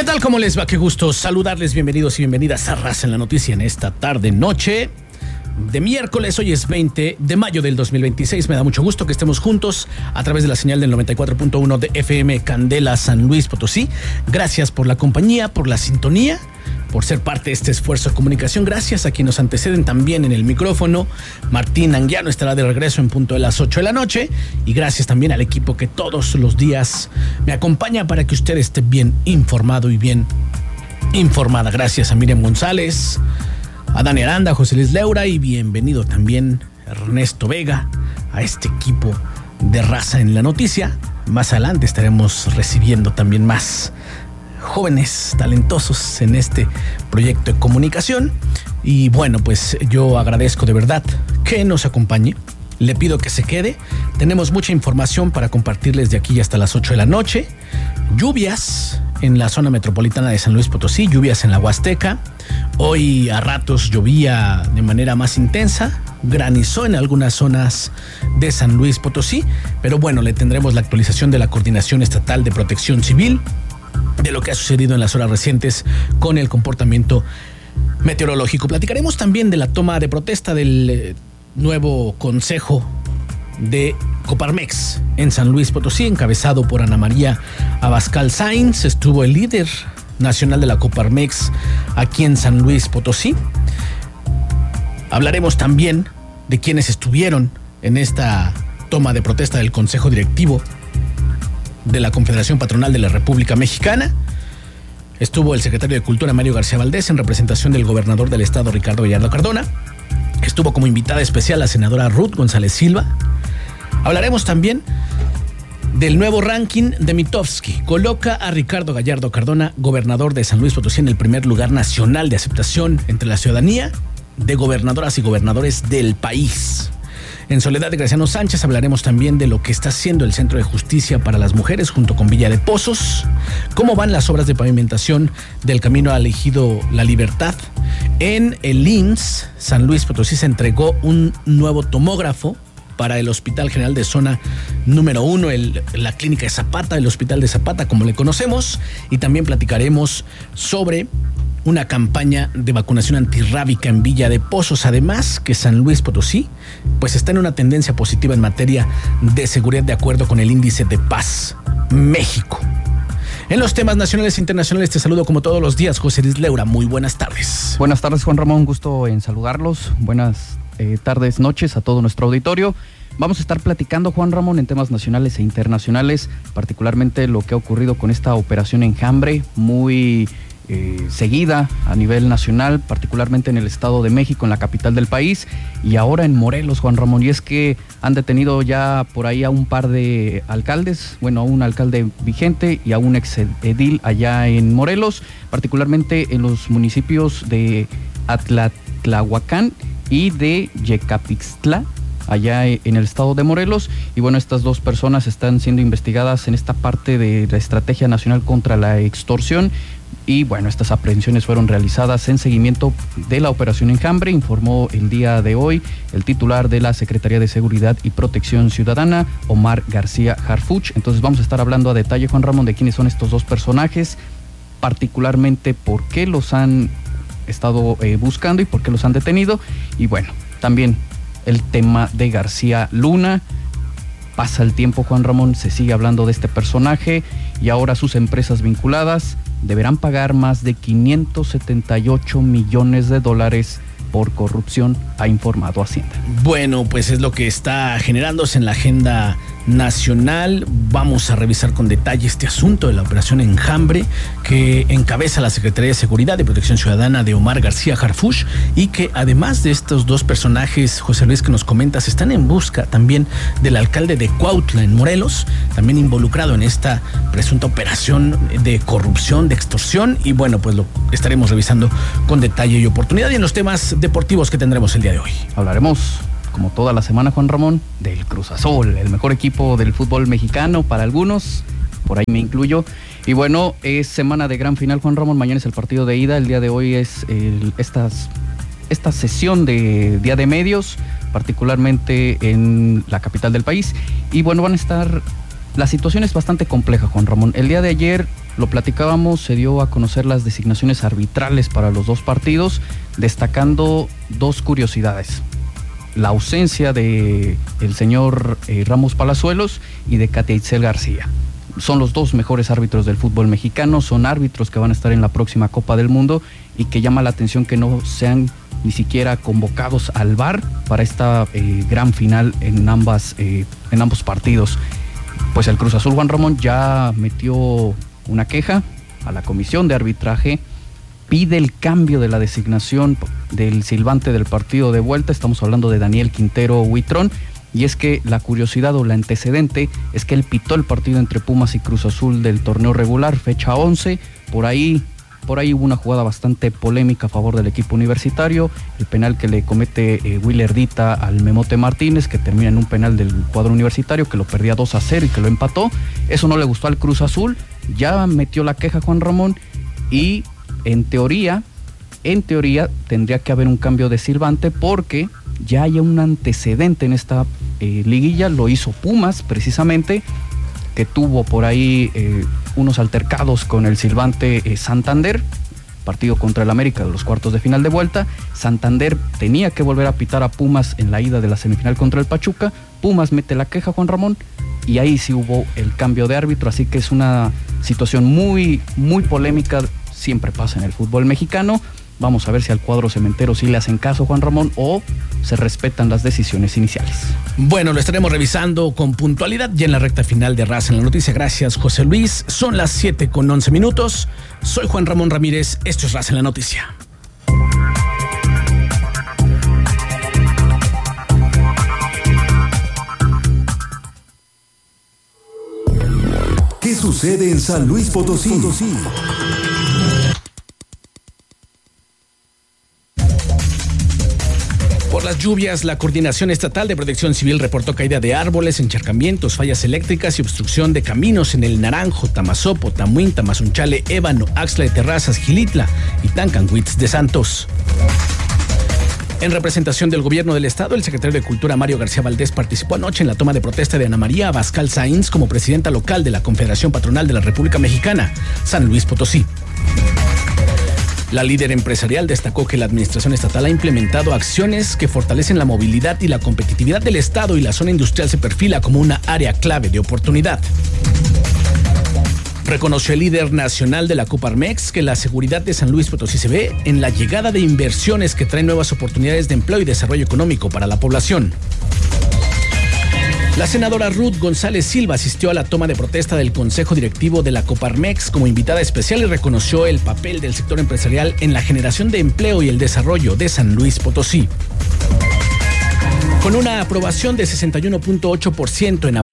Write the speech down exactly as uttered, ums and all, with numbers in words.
tal? ¿Cómo les va? Qué gusto saludarles. Bienvenidos y bienvenidas a Raza en la Noticia en esta tarde noche de miércoles. Hoy es veinte de mayo del dos mil veintiséis. Me da mucho gusto que estemos juntos a través de la señal del noventa y cuatro punto uno de F M Candela San Luis Potosí. Gracias por la compañía, por la sintonía, por ser parte de este esfuerzo de comunicación. Gracias a quienes nos anteceden también en el micrófono. Martín Anguiano estará de regreso en punto de las ocho de la noche. Y gracias también al equipo que todos los días me acompaña para que usted esté bien informado y bien informada. Gracias a Miriam González, a Dani Aranda, a José Luis Leura y bienvenido también Ernesto Vega a este equipo de Raza en la Noticia. Más adelante estaremos recibiendo también más jóvenes talentosos en este proyecto de comunicación. Y bueno, pues yo agradezco de verdad que nos acompañe. Le pido que se quede. Tenemos mucha información para compartirles de aquí hasta las ocho de la noche. Lluvias en la zona metropolitana de San Luis Potosí, lluvias en la Huasteca. Hoy a ratos llovía de manera más intensa, granizó en algunas zonas de San Luis Potosí, pero bueno, le tendremos la actualización de la Coordinación Estatal de Protección Civil, de lo que ha sucedido en las horas recientes con el comportamiento meteorológico. Platicaremos también de la toma de protesta del eh, nuevo Consejo de Coparmex en San Luis Potosí, encabezado por Ana María Abascal Sainz. Estuvo el líder nacional de la Coparmex aquí en San Luis Potosí. Hablaremos también de quienes estuvieron en esta toma de protesta del Consejo Directivo de la Confederación Patronal de la República Mexicana. Estuvo el secretario de Cultura, Mario García Valdés, en representación del gobernador del estado, Ricardo Gallardo Cardona. Estuvo como invitada especial la senadora Ruth González Silva. Hablaremos también del nuevo ranking de Mitofsky. Coloca a Ricardo Gallardo Cardona, gobernador de San Luis Potosí, en el primer lugar nacional de aceptación entre la ciudadanía de gobernadoras y gobernadores del país. En Soledad de Graciano Sánchez hablaremos también de lo que está haciendo el Centro de Justicia para las Mujeres junto con Villa de Pozos, cómo van las obras de pavimentación del camino al Ejido La Libertad. En el I M S S San Luis Potosí se entregó un nuevo tomógrafo para el Hospital General de Zona número uno, el, la Clínica de Zapata, el Hospital de Zapata, como le conocemos, y también platicaremos sobre una campaña de vacunación antirrábica en Villa de Pozos. Además, que San Luis Potosí pues está en una tendencia positiva en materia de seguridad de acuerdo con el Índice de Paz México. En los temas nacionales e internacionales te saludo como todos los días, José Luis Leura. Muy buenas tardes. Buenas tardes, Juan Ramón. Gusto en saludarlos. Buenas eh, tardes, noches a todo nuestro auditorio. Vamos a estar platicando, Juan Ramón, en temas nacionales e internacionales, particularmente lo que ha ocurrido con esta operación Enjambre, muy Eh, seguida a nivel nacional, particularmente en el Estado de México, en la capital del país, y ahora en Morelos, Juan Ramón. Y es que han detenido ya por ahí a un par de alcaldes, bueno, a un alcalde vigente y a un ex edil allá en Morelos, particularmente en los municipios de Atlatlahuacán y de Yecapixtla, allá en el estado de Morelos. Y bueno, estas dos personas están siendo investigadas en esta parte de la Estrategia Nacional contra la Extorsión. Y bueno, estas aprehensiones fueron realizadas en seguimiento de la operación Enjambre, informó el día de hoy el titular de la Secretaría de Seguridad y Protección Ciudadana, Omar García Harfuch. Entonces vamos a estar hablando a detalle, Juan Ramón, de quiénes son estos dos personajes, particularmente por qué los han estado eh, buscando y por qué los han detenido. Y bueno, también el tema de García Luna. Pasa el tiempo, Juan Ramón, se sigue hablando de este personaje y ahora sus empresas vinculadas deberán pagar más de quinientos setenta y ocho millones de dólares por corrupción, ha informado Hacienda. Bueno, pues es lo que está generándose en la agenda nacional. Vamos a revisar con detalle este asunto de la operación Enjambre que encabeza la Secretaría de Seguridad y Protección Ciudadana de Omar García Harfuch, y que además de estos dos personajes, José Luis, que nos comentas, están en busca también del alcalde de Cuautla en Morelos, también involucrado en esta presunta operación de corrupción, de extorsión. Y bueno, pues lo estaremos revisando con detalle y oportunidad. Y en los temas deportivos que tendremos el día de hoy, hablaremos, como toda la semana, Juan Ramón, del Cruz Azul, el mejor equipo del fútbol mexicano para algunos, por ahí me incluyo. Y bueno, es semana de gran final, Juan Ramón. Mañana es el partido de ida, el día de hoy es el, estas, esta sesión de día de medios, particularmente en la capital del país. Y bueno, van a estar, la situación es bastante compleja, Juan Ramón. El día de ayer lo platicábamos, se dio a conocer las designaciones arbitrales para los dos partidos, destacando dos curiosidades: la ausencia de el señor eh, Ramos Palazuelos y de Katia Itzel García. Son los dos mejores árbitros del fútbol mexicano, son árbitros que van a estar en la próxima Copa del Mundo y que llama la atención que no sean ni siquiera convocados al V A R para esta eh, gran final en, ambas, eh, en ambos partidos. Pues el Cruz Azul, Juan Ramón, ya metió una queja a la comisión de arbitraje, pide el cambio de la designación del silbante del partido de vuelta. Estamos hablando de Daniel Quintero Huitrón, y es que la curiosidad o la antecedente es que él pitó el partido entre Pumas y Cruz Azul del torneo regular, fecha once. Por ahí, por ahí hubo una jugada bastante polémica a favor del equipo universitario, el penal que le comete eh, Willer Dita al Memote Martínez, que termina en un penal del cuadro universitario, que lo perdía dos a cero y que lo empató. Eso no le gustó al Cruz Azul, ya metió la queja Juan Ramón, y en teoría, en teoría tendría que haber un cambio de silbante porque ya hay un antecedente en esta eh, liguilla. Lo hizo Pumas precisamente, que tuvo por ahí eh, unos altercados con el silbante eh, Santander, partido contra el América de los cuartos de final de vuelta. Santander tenía que volver a pitar a Pumas en la ida de la semifinal contra el Pachuca. Pumas mete la queja, Juan Ramón, y ahí sí hubo el cambio de árbitro, así que es una situación muy, muy polémica. Siempre pasa en el fútbol mexicano. Vamos a ver si al cuadro cementero sí le hacen caso, Juan Ramón, o se respetan las decisiones iniciales. Bueno, lo estaremos revisando con puntualidad ya en la recta final de Raza en la Noticia. Gracias, José Luis. Son las siete con once minutos. Soy Juan Ramón Ramírez. Esto es Raza en la Noticia. ¿Qué sucede en San Luis Potosí? Potosí. Por las lluvias, la Coordinación Estatal de Protección Civil reportó caída de árboles, encharcamientos, fallas eléctricas y obstrucción de caminos en el Naranjo, Tamazopo, Tamuín, Tamazunchale, Ébano, Axtla de Terrazas, Gilitla y Tancanhuitz de Santos. En representación del gobierno del estado, el secretario de Cultura Mario García Valdés participó anoche en la toma de protesta de Ana María Abascal Sainz como presidenta local de la Confederación Patronal de la República Mexicana, San Luis Potosí. La líder empresarial destacó que la administración estatal ha implementado acciones que fortalecen la movilidad y la competitividad del estado, y la zona industrial se perfila como una área clave de oportunidad. Reconoció el líder nacional de la Coparmex que la seguridad de San Luis Potosí se ve en la llegada de inversiones que traen nuevas oportunidades de empleo y desarrollo económico para la población. La senadora Ruth González Silva asistió a la toma de protesta del Consejo Directivo de la Coparmex como invitada especial y reconoció el papel del sector empresarial en la generación de empleo y el desarrollo de San Luis Potosí. Con una aprobación de sesenta y uno punto ocho por ciento en